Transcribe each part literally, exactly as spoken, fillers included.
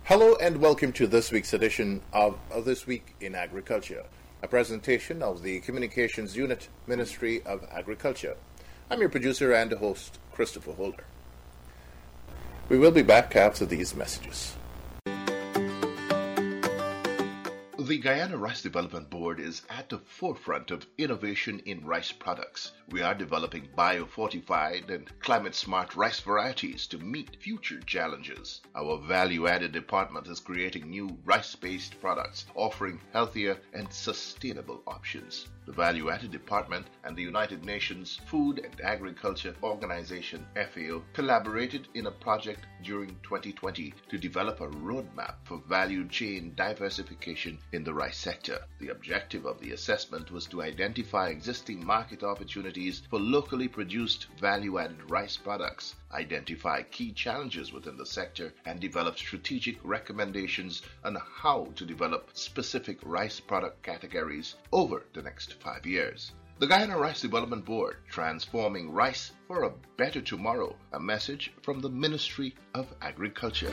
Hello and welcome to this week's edition of, of This Week in Agriculture, a presentation of the Communications Unit, Ministry of Agriculture. I'm your producer and host, Christopher Holder. We will be back after these messages. The Guyana Rice Development Board is at the forefront of innovation in rice products. We are developing biofortified and climate-smart rice varieties to meet future challenges. Our value-added department is creating new rice-based products, offering healthier and sustainable options. The Value-Added Department and the United Nations Food and Agriculture Organization, F A O, collaborated in a project during twenty twenty to develop a roadmap for value chain diversification in the rice sector. The objective of the assessment was to identify existing market opportunities for locally produced value-added rice products, identify key challenges within the sector, and develop strategic recommendations on how to develop specific rice product categories over the next five years. The Guyana Rice Development Board, transforming rice for a better tomorrow, a message from the Ministry of Agriculture.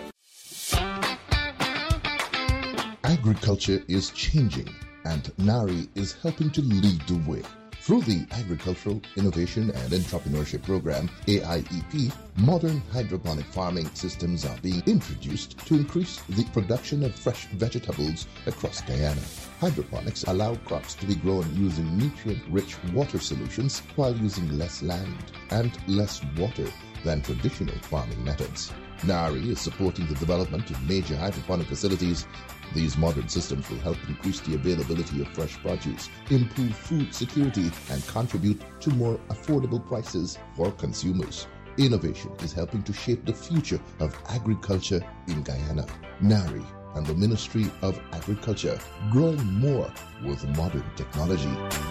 Agriculture is changing, and NARI is helping to lead the way. Through the Agricultural Innovation and Entrepreneurship Program, A I E P, modern hydroponic farming systems are being introduced to increase the production of fresh vegetables across Guyana. Hydroponics allow crops to be grown using nutrient-rich water solutions while using less land and less water than traditional farming methods. NARI is supporting the development of major hydroponic facilities. These modern systems will help increase the availability of fresh produce, improve food security, and contribute to more affordable prices for consumers. Innovation is helping to shape the future of agriculture in Guyana. NARI and the Ministry of Agriculture, growing more with modern technology.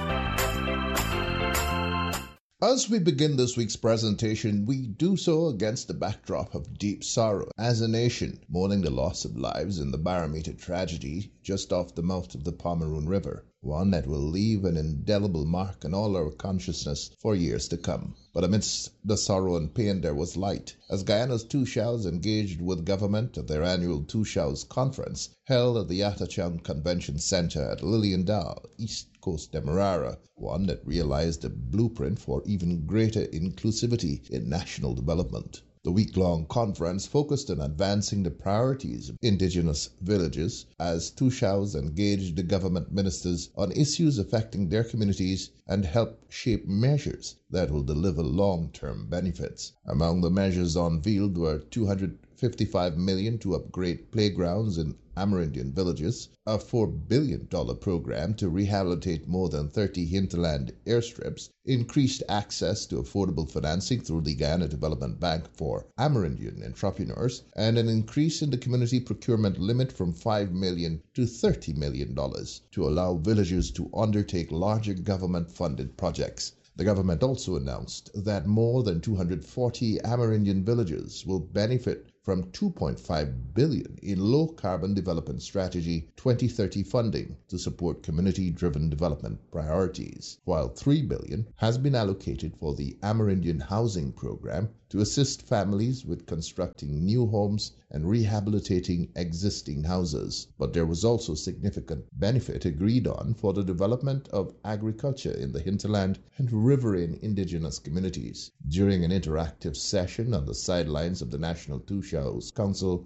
As we begin this week's presentation, we do so against the backdrop of deep sorrow as a nation mourning the loss of lives in the Barometer tragedy just off the mouth of the Pomeroon River, one that will leave an indelible mark on all our consciousness for years to come. But amidst the sorrow and pain there was light, as Guyana's Tushaus engaged with government at their annual Tushaus conference held at the Atachang Convention Center at Liliandale, East Coast Demerara, one that realized a blueprint for even greater inclusivity in national development. The week-long conference focused on advancing the priorities of indigenous villages as Tushaus engaged the government ministers on issues affecting their communities and help shape measures that will deliver long-term benefits. Among the measures unveiled were two hundred fifty-five million dollars to upgrade playgrounds in Amerindian villages, a four billion dollars program to rehabilitate more than thirty hinterland airstrips, increased access to affordable financing through the Guyana Development Bank for Amerindian entrepreneurs, and an increase in the community procurement limit from five million dollars to thirty million dollars to allow villagers to undertake larger government-funded projects. The government also announced that more than two hundred forty Amerindian villages will benefit from two point five billion dollars in low-carbon development strategy twenty thirty funding to support community-driven development priorities, while three billion dollars has been allocated for the Amerindian Housing Program to assist families with constructing new homes and rehabilitating existing houses. But there was also significant benefit agreed on for the development of agriculture in the hinterland and riverine indigenous communities. During an interactive session on the sidelines of the National Tushaus Council,